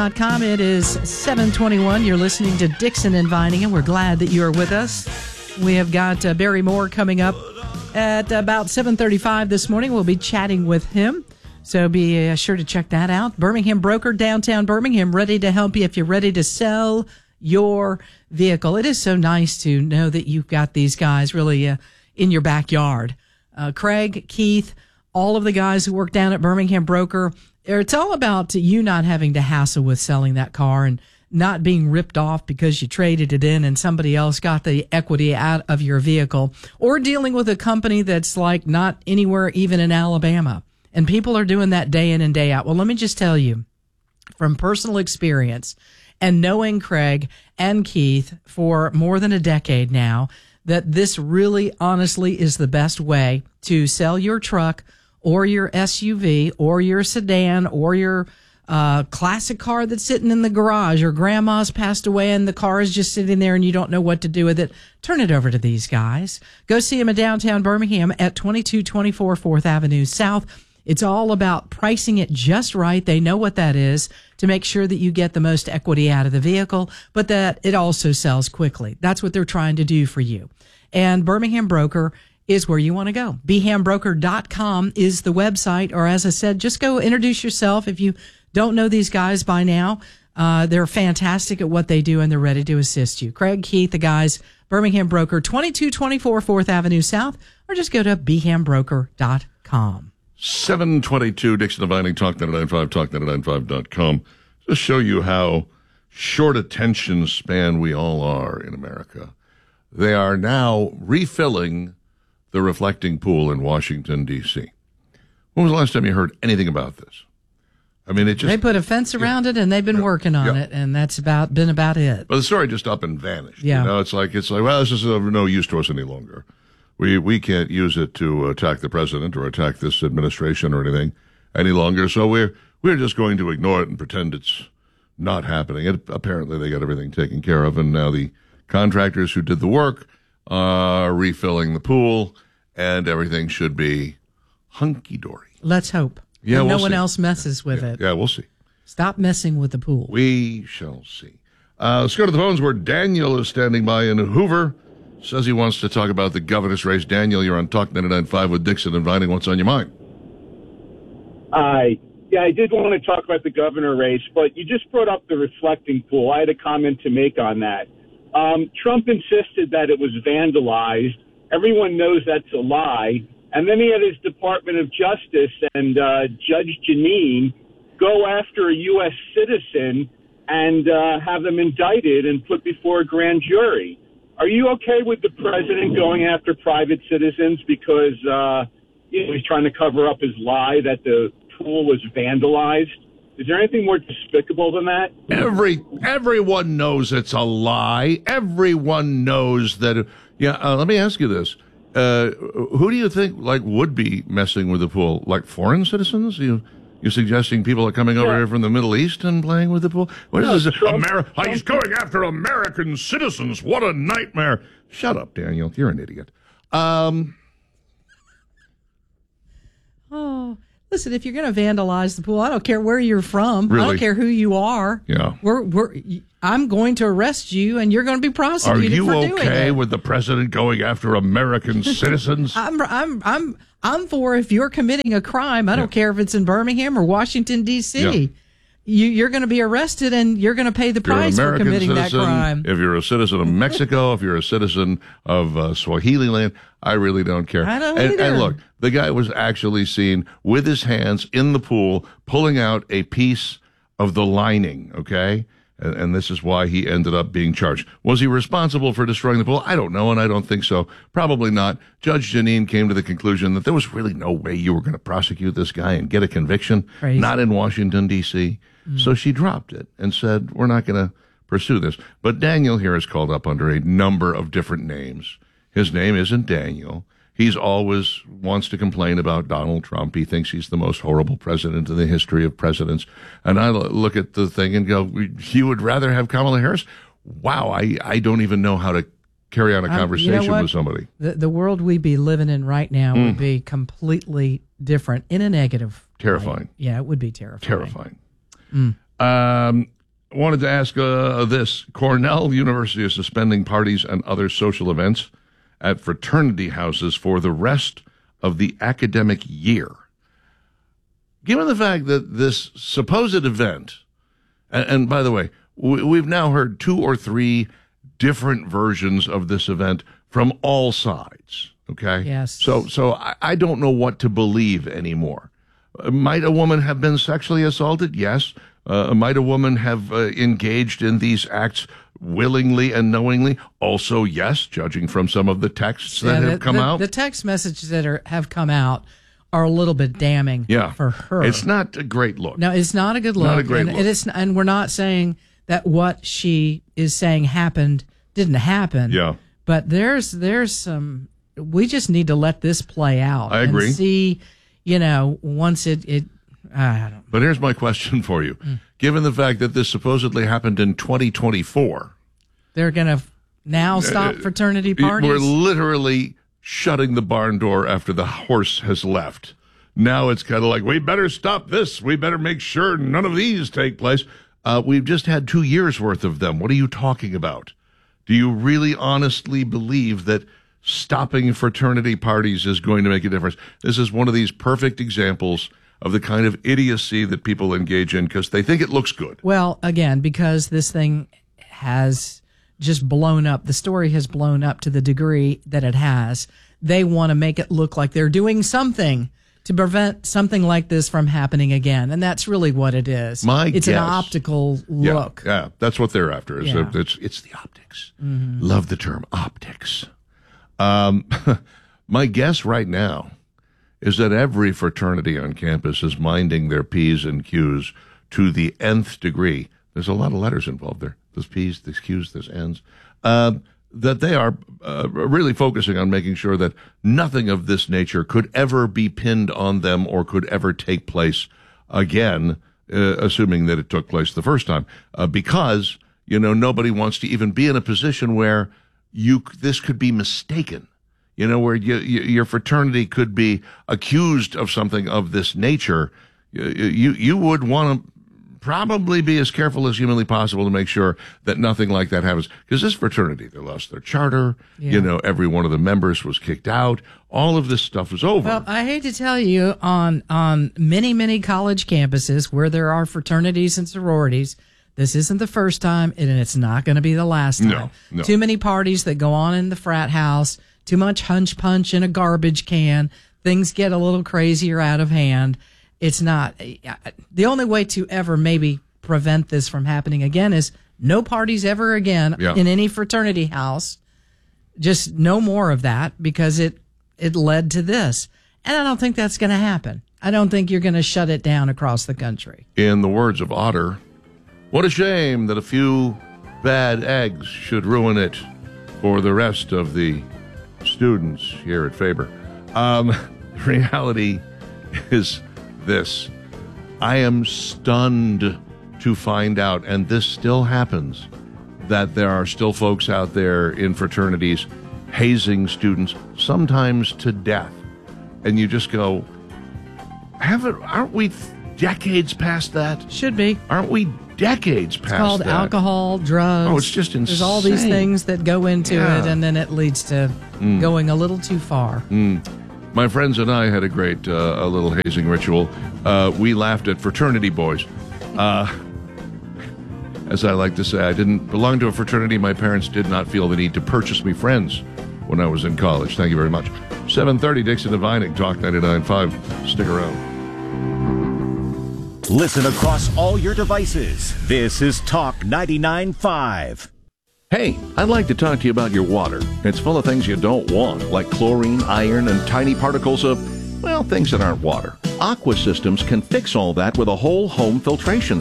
Com. It is 7:21. You're listening to Dixon and Vining, and we're glad that you are with us. We have got Barry Moore coming up at about 7:35 this morning. We'll be chatting with him, so be sure to check that out. Birmingham Broker, downtown Birmingham, ready to help you if you're ready to sell your vehicle. It is so nice to know that you've got these guys really in your backyard. Craig, Keith, all of the guys who work down at Birmingham Broker. It's all about you not having to hassle with selling that car and not being ripped off because you traded it in and somebody else got the equity out of your vehicle, or dealing with a company that's like not anywhere even in Alabama. And people are doing that day in and day out. Well, let me just tell you from personal experience and knowing Craig and Keith for more than a decade now, that this really honestly is the best way to sell your truck or your SUV, or your sedan, or your classic car that's sitting in the garage, or grandma's passed away and the car is just sitting there and you don't know what to do with it. Turn it over to these guys. Go see them in downtown Birmingham at 2224 4th Avenue South. It's all about pricing it just right. They know what that is, to make sure that you get the most equity out of the vehicle, but that it also sells quickly. That's what they're trying to do for you. And Birmingham Broker is where you want to go. BHAMBroker.com is the website, or as I said, just go introduce yourself. If you don't know these guys by now, they're fantastic at what they do and they're ready to assist you. Craig, Keith, the guys, Birmingham Broker, 2224 4th Avenue South, or just go to BHAMBroker.com. 722 Dixon and Vining, Talk 995, Talk995.com. To show you how short attention span we all are in America. They are now refilling the reflecting pool in Washington, D.C. When was the last time you heard anything about this? I mean, they put a fence around it, and they've been working on it, and that's been about it. But the story just up and vanished. Yeah. You know, it's like, well, this is of no use to us any longer. We can't use it to attack the president or attack this administration or anything any longer. So we're just going to ignore it and pretend it's not happening. Apparently, they got everything taken care of, and now the contractors who did the work are refilling the pool, and everything should be hunky-dory. Let's hope. Yeah, and we'll no one see. else messes with it. Yeah, we'll see. Stop messing with the pool. We shall see. Let's go to the phones where Daniel is standing by in Hoover. Says he wants to talk about the governor's race. Daniel, you're on Talk 99.5 with Dixon and Vining. What's on your mind? Yeah, I did want to talk about the governor race, but you just brought up the reflecting pool. I had a comment to make on that. Trump insisted that it was vandalized. Everyone knows that's a lie. And then he had his Department of Justice and Judge Janine go after a U.S. citizen and have them indicted and put before a grand jury. Are you okay with the president going after private citizens because he's trying to cover up his lie that the pool was vandalized? Is there anything more despicable than that? Everyone knows it's a lie. Everyone knows that. Let me ask you this: who do you think would be messing with the pool? Like foreign citizens? You're suggesting people are coming over here from the Middle East and playing with the pool? What is this? He's going after American citizens. What a nightmare! Shut up, Daniel. You're an idiot. Listen, if you're going to vandalize the pool, I don't care where you're from. Really? I don't care who you are. Yeah. I'm going to arrest you, and you're going to be prosecuted for doing it. Are you okay with the president going after American citizens? I'm for if you're committing a crime. I don't care if it's in Birmingham or Washington, D.C. Yeah. You're going to be arrested, and you're going to pay the price for committing that crime. If you're a citizen of Mexico, if you're a citizen of Swahili land, I really don't care. I don't either. And look, the guy was actually seen with his hands in the pool pulling out a piece of the lining, okay? And this is why he ended up being charged. Was he responsible for destroying the pool? I don't know, and I don't think so. Probably not. Judge Janine came to the conclusion that there was really no way you were going to prosecute this guy and get a conviction, Crazy. Not in Washington, D.C., So she dropped it and said, we're not going to pursue this. But Daniel here is called up under a number of different names. His name isn't Daniel. He's always wants to complain about Donald Trump. He thinks he's the most horrible president in the history of presidents. And I look at the thing and go, you would rather have Kamala Harris? Wow, I don't even know how to carry on a conversation with somebody. The world we'd be living in right now would be completely different in a negative Terrifying. way. Yeah, it would be terrifying. Terrifying. Wanted to ask this. Cornell University is suspending parties and other social events at fraternity houses for the rest of the academic year. Given the fact that this supposed event, and by the way, we've now heard 2 or 3 different versions of this event from all sides, okay? Yes. So I don't know what to believe anymore. Might a woman have been sexually assaulted? Yes. Might a woman have engaged in these acts willingly and knowingly? Also, yes, judging from some of the texts that have come out. The text messages that have come out are a little bit damning for her. It's not a great look. No, it's not a good look. Not a great look. And we're not saying that what she is saying didn't happen. Yeah. But there's some, we just need to let this play out. I agree. And see, once I don't know. But here's my question for you. Given the fact that this supposedly happened in 2024. They're going to now stop fraternity parties? We're literally shutting the barn door after the horse has left. Now it's kind of like, we better stop this. We better make sure none of these take place. We've just had 2 years worth of them. What are you talking about? Do you really honestly believe that stopping fraternity parties is going to make a difference? This is one of these perfect examples of the kind of idiocy that people engage in because they think it looks good. Well, again, because this thing has just blown up. The story has blown up to the degree that it has. They want to make it look like they're doing something to prevent something like this from happening again. And that's really what it is. It's an optical look. Yeah, that's what they're after. It's the optics. Mm-hmm. Love the term optics. My guess right now is that every fraternity on campus is minding their P's and Q's to the nth degree. There's a lot of letters involved there. There's P's, there's Q's, there's N's. That they are really focusing on making sure that nothing of this nature could ever be pinned on them or could ever take place again, assuming that it took place the first time. Because, nobody wants to even be in a position where this could be mistaken. Where your fraternity could be accused of something of this nature. You would want to probably be as careful as humanly possible to make sure that nothing like that happens. Because this fraternity, they lost their charter. Yeah. Every one of the members was kicked out. All of this stuff is over. Well, I hate to tell you, on many, many college campuses where there are fraternities and sororities, this isn't the first time, and it's not going to be the last time. No. Too many parties that go on in the frat house, too much hunch punch in a garbage can. Things get a little crazier out of hand. It's not the only way to ever maybe prevent this from happening again is no parties ever again in any fraternity house. Just no more of that because it led to this. And I don't think that's going to happen. I don't think you're going to shut it down across the country. In the words of Otter, what a shame that a few bad eggs should ruin it for the rest of the students here at Faber. Reality is this. I am stunned to find out, and this still happens, that there are still folks out there in fraternities hazing students, sometimes to death. And you just go, aren't we decades past that? Should be. Aren't we decades past that? It's called alcohol, drugs. Oh, it's just insane. There's all these things that go into it, and then it leads to going a little too far. My friends and I had a great a little hazing ritual. We laughed at fraternity boys. As I like to say, I didn't belong to a fraternity. My parents did not feel the need to purchase me friends when I was in college. Thank you very much. 7:30, Dixon and Vining, Talk 99.5. Stick around. Listen across all your devices. This is Talk 99.5. Hey, I'd like to talk to you about your water. It's full of things you don't want, like chlorine, iron, and tiny particles of, things that aren't water. Aqua Systems can fix all that with a whole home filtration